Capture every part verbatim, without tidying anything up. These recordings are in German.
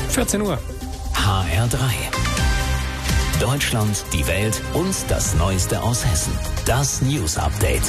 vierzehn Uhr. H R drei. Deutschland, die Welt und das Neueste aus Hessen. Das News Update.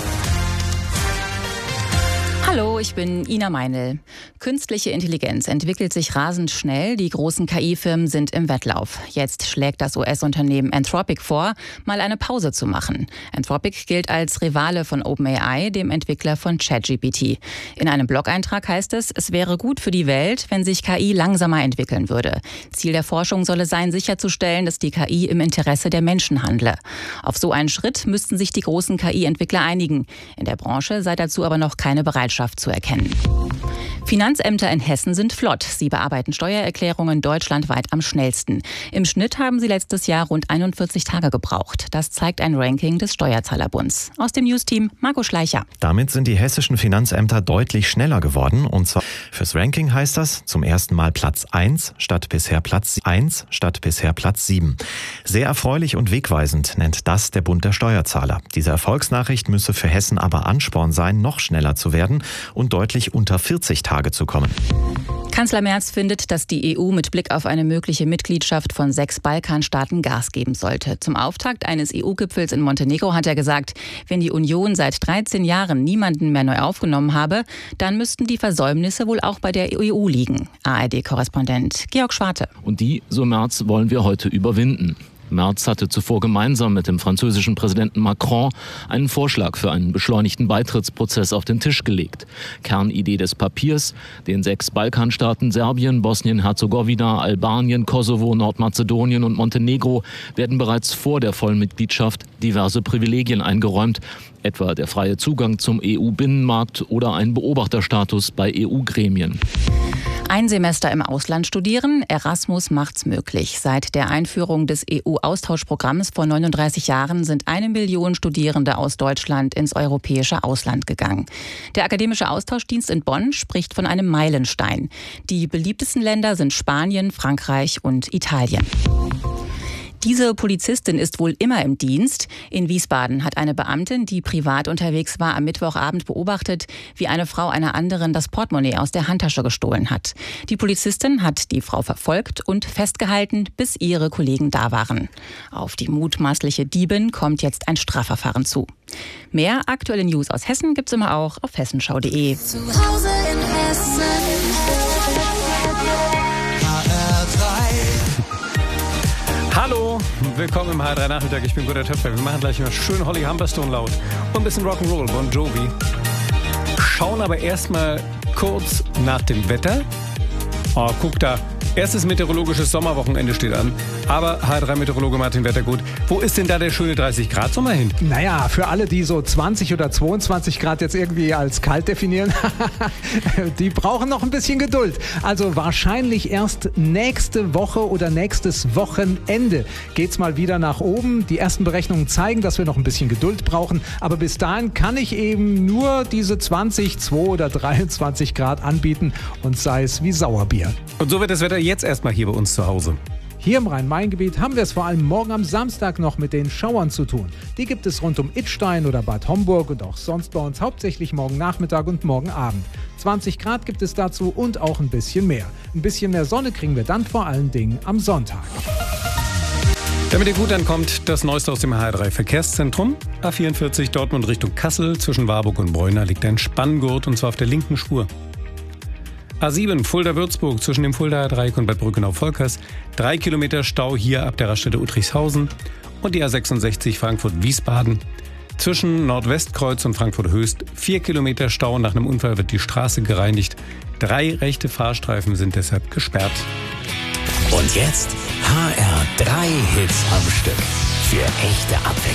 Hallo, ich bin Ina Meinl. Künstliche Intelligenz entwickelt sich rasend schnell. Die großen K I-Firmen sind im Wettlauf. Jetzt schlägt das U S-Unternehmen Anthropic vor, mal eine Pause zu machen. Anthropic gilt als Rivale von OpenAI, dem Entwickler von ChatGPT. In einem Blog-Eintrag heißt es, es wäre gut für die Welt, wenn sich K I langsamer entwickeln würde. Ziel der Forschung solle sein, sicherzustellen, dass die K I im Interesse der Menschen handle. Auf so einen Schritt müssten sich die großen K I-Entwickler einigen. In der Branche sei dazu aber noch keine Bereitschaft zu erkennen. Finanzämter in Hessen sind flott. Sie bearbeiten Steuererklärungen deutschlandweit am schnellsten. Im Schnitt haben sie letztes Jahr rund einundvierzig Tage gebraucht. Das zeigt ein Ranking des Steuerzahlerbunds. Aus dem Newsteam Marco Schleicher. Damit sind die hessischen Finanzämter deutlich schneller geworden. Und zwar fürs Ranking heißt das zum ersten Mal Platz eins statt bisher Platz eins statt bisher Platz sieben. Sehr erfreulich und wegweisend nennt das der Bund der Steuerzahler. Diese Erfolgsnachricht müsse für Hessen aber Ansporn sein, noch schneller zu werden und deutlich unter vierzig Tage zu kommen. Kanzler Merz findet, dass die E U mit Blick auf eine mögliche Mitgliedschaft von sechs Balkanstaaten Gas geben sollte. Zum Auftakt eines E U-Gipfels in Montenegro hat er gesagt, wenn die Union seit dreizehn Jahren niemanden mehr neu aufgenommen habe, dann müssten die Versäumnisse wohl auch bei der E U liegen. A R D-Korrespondent Georg Schwarte. Und die, so Merz, wollen wir heute überwinden. Merz hatte zuvor gemeinsam mit dem französischen Präsidenten Macron einen Vorschlag für einen beschleunigten Beitrittsprozess auf den Tisch gelegt. Kernidee des Papiers: den sechs Balkanstaaten Serbien, Bosnien-Herzegowina, Albanien, Kosovo, Nordmazedonien und Montenegro werden bereits vor der Vollmitgliedschaft diverse Privilegien eingeräumt, etwa der freie Zugang zum E U-Binnenmarkt oder ein Beobachterstatus bei E U-Gremien. Ein Semester im Ausland studieren, Erasmus macht's möglich. Seit der Einführung des E U-Austauschprogramms vor neununddreißig Jahren sind eine Million Studierende aus Deutschland ins europäische Ausland gegangen. Der Akademische Austauschdienst in Bonn spricht von einem Meilenstein. Die beliebtesten Länder sind Spanien, Frankreich und Italien. Diese Polizistin ist wohl immer im Dienst. In Wiesbaden hat eine Beamtin, die privat unterwegs war, am Mittwochabend beobachtet, wie eine Frau einer anderen das Portemonnaie aus der Handtasche gestohlen hat. Die Polizistin hat die Frau verfolgt und festgehalten, bis ihre Kollegen da waren. Auf die mutmaßliche Diebin kommt jetzt ein Strafverfahren zu. Mehr aktuelle News aus Hessen gibt's immer auch auf hessenschau punkt de. Zu Hause in Hessen. H R drei. Hallo, willkommen im H R drei Nachmittag. Ich bin Gunnar Töpfer. Wir machen gleich mal schön Holly Humberstone laut und ein bisschen Rock'n'Roll, Bon Jovi. Schauen aber erstmal kurz nach dem Wetter. Oh, guck da. Erstes meteorologisches Sommerwochenende steht an. Aber H R drei Meteorologe Martin Wettergut, wo ist denn da der schöne dreißig Grad Sommer hin? Naja, für alle, die so zwanzig oder zweiundzwanzig Grad jetzt irgendwie als kalt definieren, die brauchen noch ein bisschen Geduld. Also wahrscheinlich erst nächste Woche oder nächstes Wochenende geht's mal wieder nach oben. Die ersten Berechnungen zeigen, dass wir noch ein bisschen Geduld brauchen. Aber bis dahin kann ich eben nur diese zwanzig, zwei oder dreiundzwanzig Grad anbieten und sei es wie Sauerbier. Und so wird das Wetter jetzt erstmal hier bei uns zu Hause. Hier im Rhein-Main-Gebiet haben wir es vor allem morgen am Samstag noch mit den Schauern zu tun. Die gibt es rund um Idstein oder Bad Homburg und auch sonst bei uns hauptsächlich morgen Nachmittag und morgen Abend. zwanzig Grad gibt es dazu und auch ein bisschen mehr. Ein bisschen mehr Sonne kriegen wir dann vor allen Dingen am Sonntag. Damit ihr gut ankommt, das Neueste aus dem H R drei Verkehrszentrum. A vierundvierzig Dortmund Richtung Kassel, zwischen Warburg und Bräuner liegt ein Spanngurt und zwar auf der linken Spur. A sieben Fulda-Würzburg zwischen dem Fuldaer Dreieck und Bad Brückenau-Volkers. Drei Kilometer Stau hier ab der Raststätte Uttrichshausen. Und die A sechsundsechzig Frankfurt-Wiesbaden. Zwischen Nordwestkreuz und Frankfurt-Höchst. Vier Kilometer Stau. Nach einem Unfall wird die Straße gereinigt. Drei rechte Fahrstreifen sind deshalb gesperrt. Und jetzt H R drei Hits am Stück. Für echte Abwechslung.